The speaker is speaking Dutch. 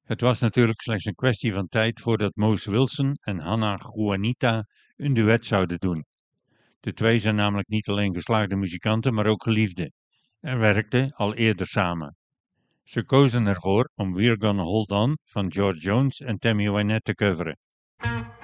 Het was natuurlijk slechts een kwestie van tijd voordat Mose Wilson en Hannah Juanita een duet zouden doen. De twee zijn namelijk niet alleen geslaagde muzikanten, maar ook geliefden en werkten al eerder samen. Ze kozen ervoor om We're Gonna Hold On van George Jones en Tammy Wynette te coveren.